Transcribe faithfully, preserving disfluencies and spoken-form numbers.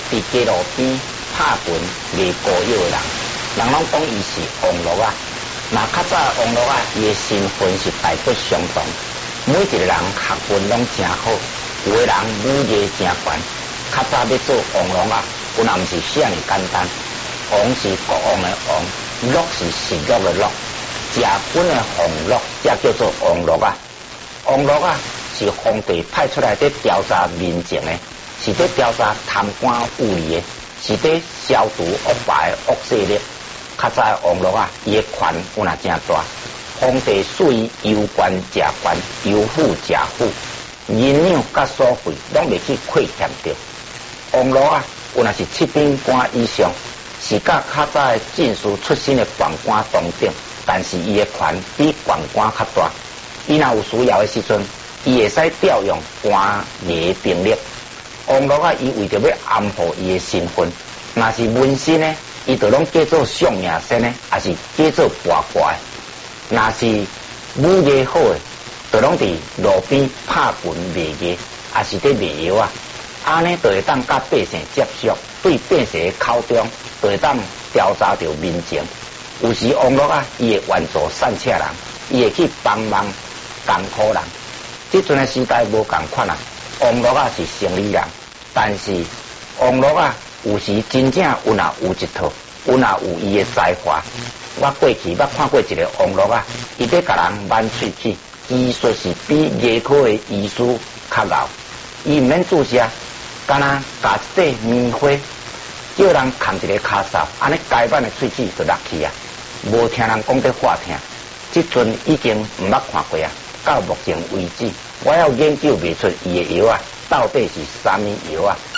伫街路边拍拳卖膏药的人，人拢讲伊是王乐啊。那较早王乐啊，伊的身份是大不相同。每一个人学问拢真好，有的人武艺真悬。较早要做王乐啊，有那毋是遐尼简单。王是国王的王，乐是食乐的乐，食本的俸乐，才叫做王乐啊。王乐啊，是皇帝派出来伫调查民情的，是伫调查贪官污吏的，是伫消除恶霸的恶势力。较早的王乐啊，伊的权有那真大，皇帝属于由官食官，由富食富，银两甲所费拢袂去亏欠着。王乐啊，有那是七品官以上。是甲较早的进士出身的宦官同等，但是伊的权比宦官较大。伊若有需要的时阵，伊会使调用官衙兵力。王乐啊，伊为着要安抚伊的身份，若是文身呢，伊就拢叫做相命仙呢，也是叫做跋跋的。若是武艺好的，就拢伫路边拍拳卖艺，也是伫卖药啊。安尼就会当甲百姓接触，对百姓的口中就会当调查着民情。有时王乐啊，伊会援助善车人，伊会去帮忙艰苦人。即阵的时代无共款啊，王乐啊是生理人，但是王乐啊有时真正有若有一套，有若有伊的才华。我过去捌看过一个王乐啊，伊在甲人挽喙齿，医术是比牙科的医师较牛。伊毋免注射。敢若加一块棉花，叫人扛一个骹哨，安尼该板的喙齿就落去啊！无听人讲得话听，即阵已经毋捌看过啊。到目前为止，我要研究袂出伊的药啊，到底是啥物药啊？